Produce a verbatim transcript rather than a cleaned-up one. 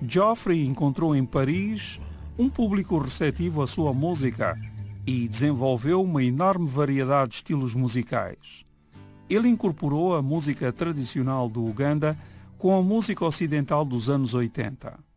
Geoffrey encontrou em Paris um público receptivo à sua música e desenvolveu uma enorme variedade de estilos musicais. Ele incorporou a música tradicional do Uganda com a música ocidental dos anos oitenta.